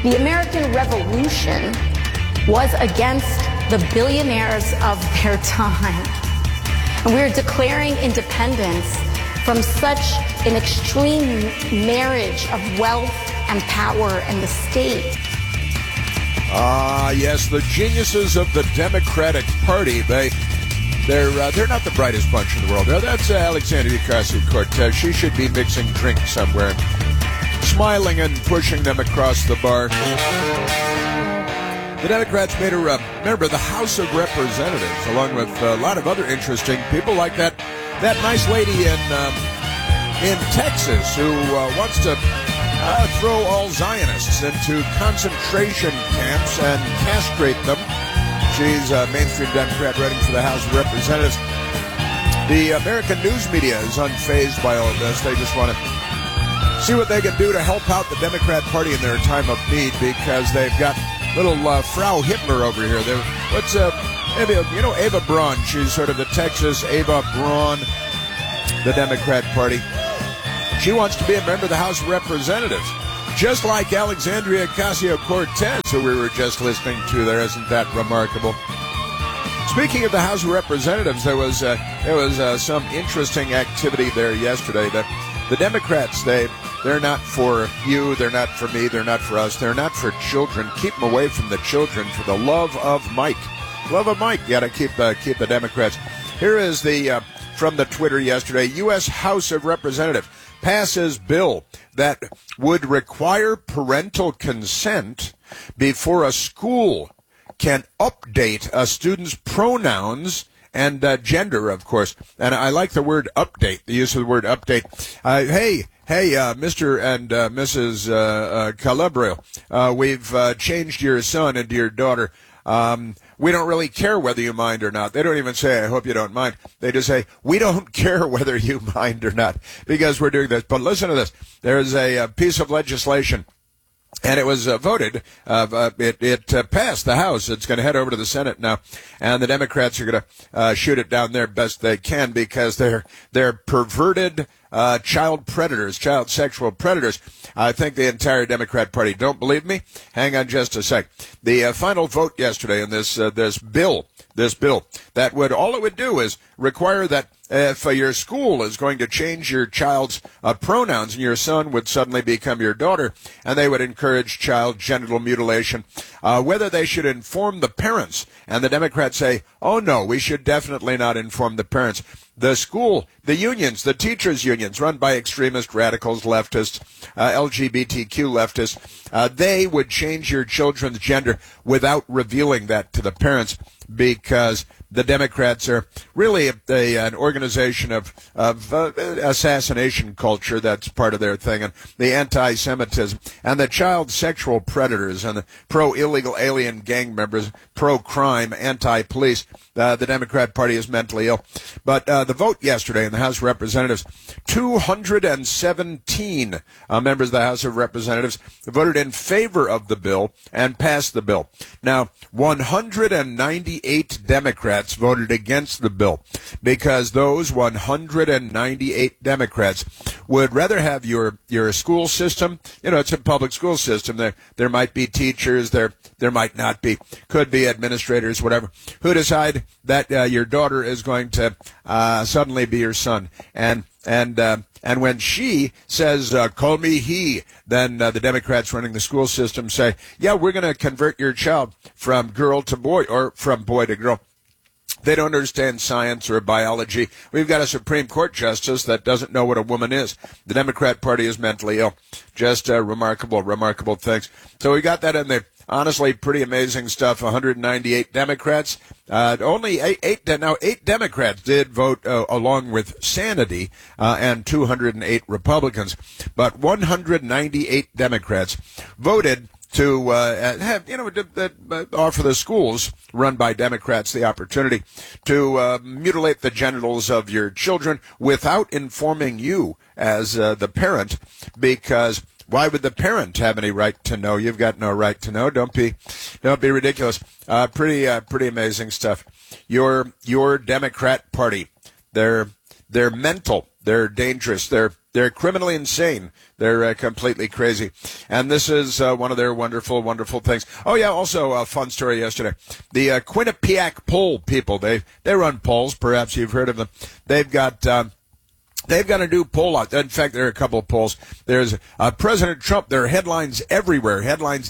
The American Revolution was against the billionaires of their time. And we're declaring independence from such an extreme marriage of wealth and power and the state. Yes, the geniuses of the Democratic Party. They're not the brightest bunch in the world. That's Alexandria Ocasio-Cortez. She should be mixing drinks somewhere, smiling and pushing them across the bar. The Democrats made her a member of the House of Representatives, along with a lot of other interesting people, like that nice lady in Texas who wants to throw all Zionists into concentration camps and castrate them. She's a mainstream Democrat running for the House of Representatives. The American news media is unfazed by all of this. They just want to see what they can do to help out the Democrat Party in their time of need, because they've got little Frau Hitler over here. Eva Braun. She's sort of the Texas Eva Braun, the Democrat Party. She wants to be a member of the House of Representatives, just like Alexandria Ocasio-Cortez, who we were just listening to there. Isn't that remarkable? Speaking of the House of Representatives, there was some interesting activity there yesterday. The Democrats, they're not for you, they're not for me, they're not for us, they're not for children. Keep them away from the children, for the love of Mike. Love of Mike. You got to keep the Democrats. Here is from the Twitter yesterday. U.S. House of Representatives passes bill that would require parental consent before a school can update a student's pronouns and gender, of course. And I like the word update, the use of the word update. Hey, Mr. and Mrs. Calabrio, we've changed your son into your daughter. We don't really care whether you mind or not. They don't even say, I hope you don't mind. They just say, we don't care whether you mind or not, because we're doing this. But listen to this. There's a piece of legislation, and it was voted. It passed the House. It's going to head over to the Senate now, and the Democrats are going to shoot it down there best they can, because they're perverted child predators, child sexual predators. I think the entire Democrat Party. Don't believe me? Hang on just a sec. The final vote yesterday in this bill, that all it would do is require that if your school is going to change your child's pronouns, and your son would suddenly become your daughter, and they would encourage child genital mutilation, whether they should inform the parents. And the Democrats say, oh no, we should definitely not inform the parents. The school, the unions, the teachers' unions run by extremist radicals, leftists, LGBTQ leftists, they would change your children's gender without revealing that to the parents, because the Democrats are really an organization of assassination culture. That's part of their thing, and the anti-Semitism, and the child sexual predators, and the pro-illegal alien gang members, pro-crime, anti-police. The Democrat Party is mentally ill. But the vote yesterday in the House of Representatives, 217 members of the House of Representatives voted in favor of the bill and passed the bill. Now, 198 Democrats voted against the bill, because those 198 Democrats would rather have your school system. It's a public school system. There might be teachers, there might not be, could be administrators, whatever, who decide that your daughter is going to suddenly be your son. And when she says, call me he, then the Democrats running the school system say, yeah, we're going to convert your child from girl to boy, or from boy to girl. They don't understand science or biology. We've got a Supreme Court justice that doesn't know what a woman is. The Democrat Party is mentally ill. Just remarkable things. So we got that in there. Honestly, pretty amazing stuff. 198 Democrats. Only eight Democrats did vote along with sanity, and 208 Republicans. But 198 Democrats voted to offer the schools run by Democrats the opportunity to mutilate the genitals of your children without informing you as the parent, because why would the parent have any right to know? You've got no right to know. Don't be ridiculous. Pretty amazing stuff. Your Democrat Party, they're mental. They're dangerous. They're They're criminally insane. They're completely crazy. And this is one of their wonderful, wonderful things. Oh, yeah, also a fun story yesterday. The Quinnipiac poll people, they run polls. Perhaps you've heard of them. They've got a new poll out. In fact, there are a couple of polls. There's President Trump. There are headlines everywhere,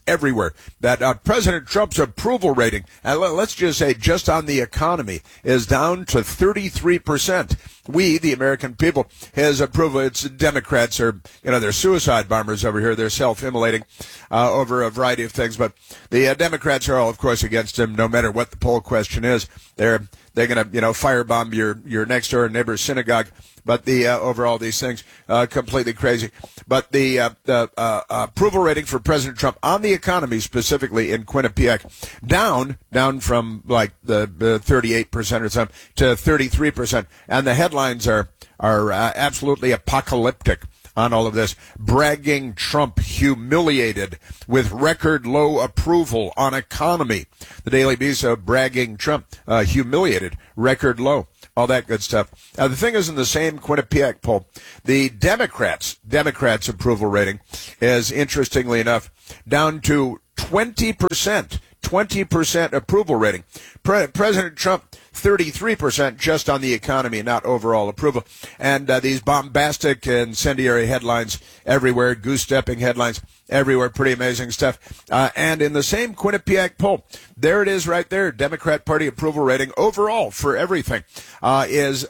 that President Trump's approval rating, let's just say just on the economy, is down to 33%. We, the American people, his approval, it's Democrats are, they're suicide bombers over here. They're self-immolating over a variety of things. But the Democrats are all, of course, against him, no matter what the poll question is. They're going to, firebomb your next door neighbor's synagogue. But the overall, these things completely crazy. But the approval rating for President Trump on the economy, specifically in Quinnipiac, down from like the 38% or something to 33%, and the headlines are absolutely apocalyptic on all of this. Bragging Trump humiliated with record low approval on economy. The Daily Beast bragging Trump humiliated, record low. All that good stuff. The thing is, in the same Quinnipiac poll, the Democrats' approval rating is, interestingly enough, down to 20%. 20% approval rating. President Trump, 33% just on the economy, not overall approval. And these bombastic, incendiary headlines everywhere, goose-stepping headlines everywhere, pretty amazing stuff. And in the same Quinnipiac poll, there it is right there, Democrat Party approval rating overall for everything is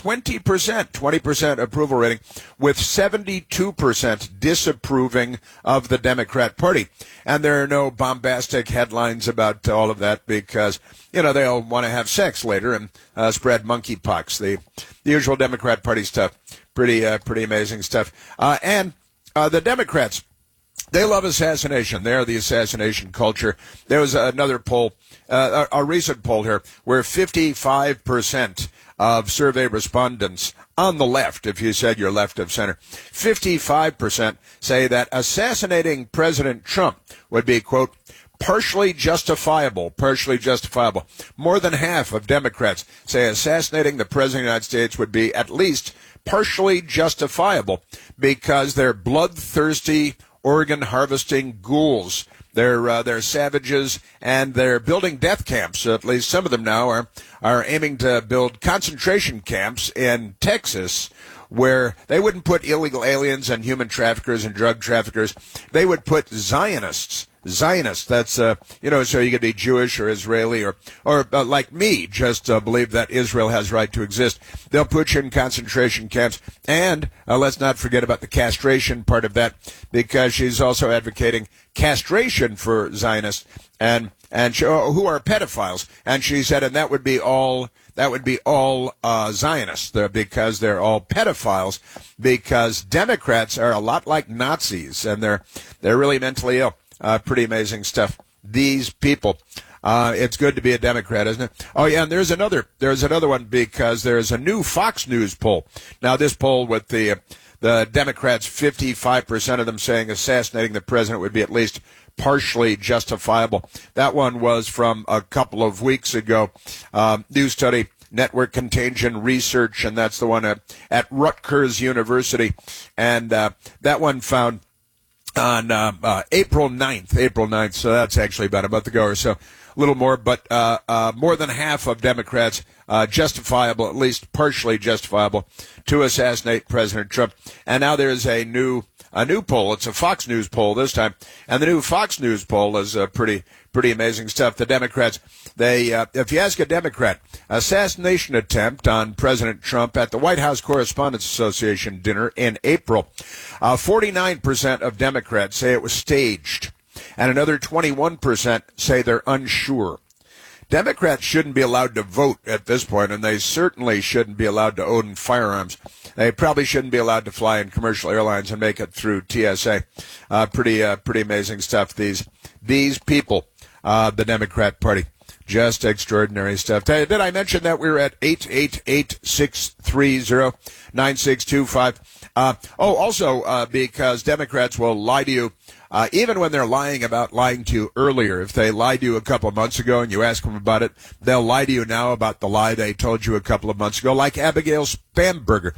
20% approval rating, with 72% disapproving of the Democrat Party. And there are no bombastic headlines about all of that because, they all want to have sex later and spread monkeypox. The usual Democrat Party stuff. Pretty amazing stuff. And the Democrats, they love assassination. They're the assassination culture. There was another poll, a recent poll here, where 55% of survey respondents on the left, if you said you're left of center, 55% say that assassinating President Trump would be, quote, partially justifiable. More than half of Democrats say assassinating the President of the United States would be at least partially justifiable because they're bloodthirsty, organ-harvesting ghouls. They're savages, and they're building death camps. At least some of them now are aiming to build concentration camps in Texas, where they wouldn't put illegal aliens and human traffickers and drug traffickers. They would put Zionists. That's, so you could be Jewish or Israeli or like me, just believe that Israel has right to exist. They'll put you in concentration camps. And let's not forget about the castration part of that, because she's also advocating castration for Zionists and who are pedophiles. And she said, and that would be all Zionists, because they're all pedophiles, because Democrats are a lot like Nazis, and they're really mentally ill. Pretty amazing stuff. These people. It's good to be a Democrat, isn't it? Oh, yeah, and there's another one, because there's a new Fox News poll. Now, this poll with the Democrats, 55% of them saying assassinating the president would be at least partially justifiable. That one was from a couple of weeks ago. New study, Network Contagion Research, and that's the one at Rutgers University. And that one found on April 9th, so that's actually about a month ago or so, a little more, but more than half of Democrats justifiable, at least partially justifiable, to assassinate President Trump. And now there's a new poll. It's a Fox News poll this time, and the new Fox News poll is pretty amazing stuff. The Democrats, if you ask a Democrat, assassination attempt on President Trump at the White House Correspondents Association dinner in April, 49% of Democrats say it was staged, and another 21% say they're unsure. Democrats shouldn't be allowed to vote at this point, and they certainly shouldn't be allowed to own firearms. They probably shouldn't be allowed to fly in commercial airlines and make it through TSA. Pretty amazing stuff. These people, the Democrat Party, just extraordinary stuff. Did I mention that we were at 888-630-9625? Also, because Democrats will lie to you even when they're lying to you earlier. If they lied to you a couple of months ago and you ask them about it, they'll lie to you now about the lie they told you a couple of months ago, like Abigail Spanberger,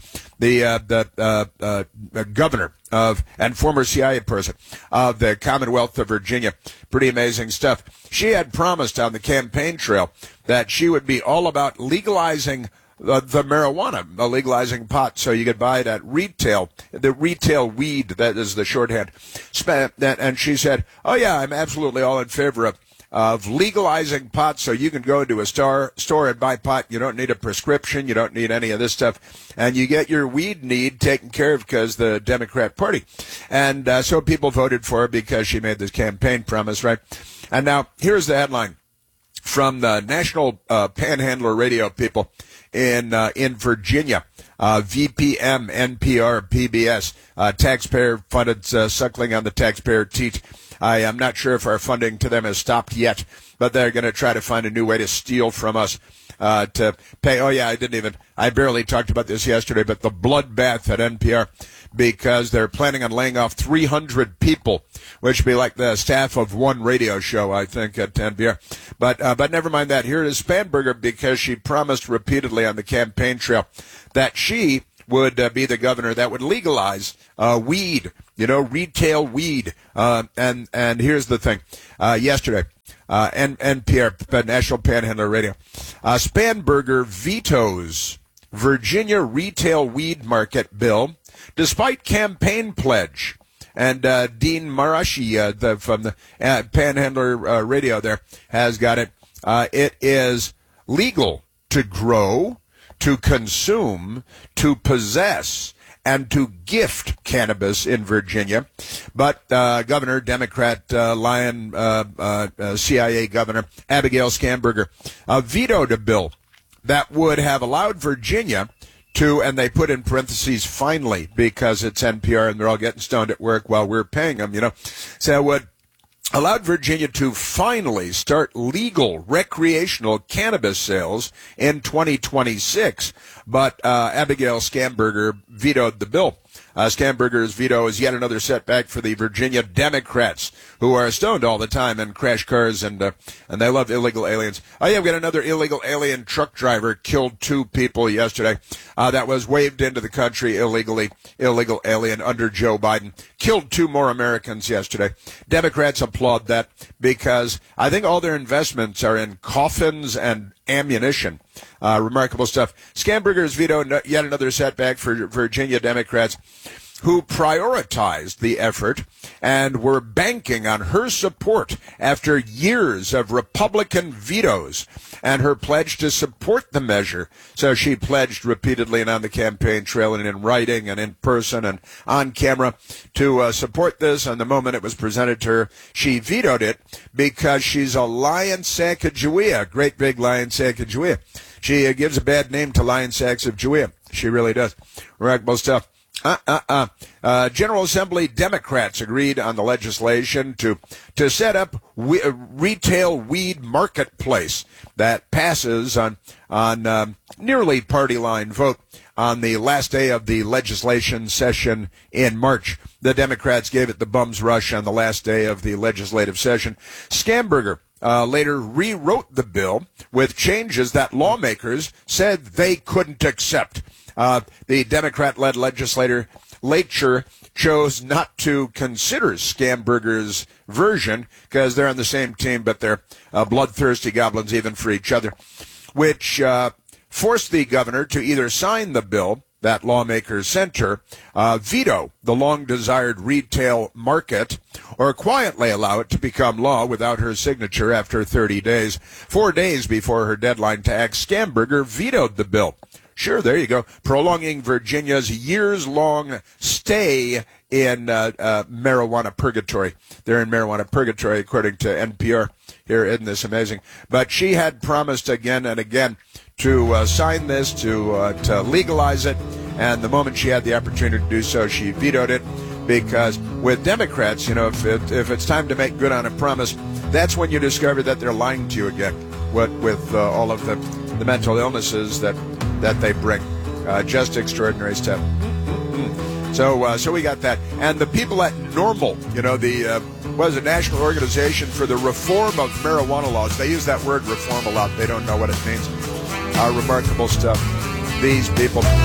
the governor of and former CIA person of the Commonwealth of Virginia. Pretty amazing stuff. She had promised on the campaign trail that she would be all about legalizing the marijuana, legalizing pot, so you could buy it at retail, the retail weed, that is the shorthand. And she said, oh yeah, I'm absolutely all in favor of legalizing pot, so you can go into a store and buy pot. You don't need a prescription. You don't need any of this stuff. And you get your weed need taken care of because the Democrat Party. And so people voted for her because she made this campaign promise, right? And now here's the headline from the National Panhandler Radio people in Virginia. VPM, NPR, PBS, taxpayer-funded, suckling on the taxpayer teat. I am not sure if our funding to them has stopped yet, but they're going to try to find a new way to steal from us to pay. Oh, yeah, I barely talked about this yesterday, but the bloodbath at NPR, because they're planning on laying off 300 people, which would be like the staff of one radio show, I think, at NPR. But never mind that. Here is Spanberger, because she promised repeatedly on the campaign trail that she would be the governor that would legalize weed, retail weed. And here's the thing. Yesterday, NPR, National Panhandler Radio, Spanberger vetoes Virginia retail weed market bill despite campaign pledge. And Dean Marashi from the Panhandler Radio there has got it. It is legal to grow, to consume, to possess, and to gift cannabis in Virginia. But Governor, Democrat CIA Governor Abigail Spanberger vetoed a bill that would have allowed Virginia to, and they put in parentheses, finally, because it's NPR and they're all getting stoned at work while we're paying them, So it would allowed Virginia to finally start legal recreational cannabis sales in 2026, but Abigail Spanberger vetoed the bill. Spanberger's veto is yet another setback for the Virginia Democrats, who are stoned all the time and crash cars, and they love illegal aliens. Oh yeah, we got another illegal alien truck driver killed 2 people yesterday. That was waved into the country illegally. Illegal alien under Joe Biden killed 2 more Americans yesterday. Democrats applaud that because I think all their investments are in coffins and ammunition. Remarkable stuff. Spanberger's veto, yet another setback for Virginia Democrats, who prioritized the effort and were banking on her support after years of Republican vetoes and her pledge to support the measure. So she pledged repeatedly and on the campaign trail and in writing and in person and on camera to support this. And the moment it was presented to her, she vetoed it because she's a Lion Sacagawea, great big Lion Sacagawea. She gives a bad name to Lion Sacks of Jewea. She really does. Remarkable stuff. General Assembly Democrats agreed on the legislation to set up retail weed marketplace that passes on nearly party line vote on the last day of the legislation session in March. The Democrats gave it the bum's rush on the last day of the legislative session. Spanberger later rewrote the bill with changes that lawmakers said they couldn't accept. The Democrat-led legislature chose not to consider Spanberger's version because they're on the same team, but they're bloodthirsty goblins even for each other, which forced the governor to either sign the bill that lawmakers sent her, veto the long-desired retail market, or quietly allow it to become law without her signature after 30 days. 4 days before her deadline to act, Spanberger vetoed the bill. Sure, there you go. Prolonging Virginia's years-long stay in marijuana purgatory. They're in marijuana purgatory, according to NPR here. Isn't this amazing? But she had promised again and again to sign this, to legalize it, and the moment she had the opportunity to do so, she vetoed it, because with Democrats, if it's time to make good on a promise, that's when you discover that they're lying to you again, with all of the mental illnesses that they bring. Just extraordinary stuff. So we got that. And the people at NORML, the National Organization for the Reform of Marijuana Laws. They use that word reform a lot. They don't know what it means. Remarkable stuff. These people.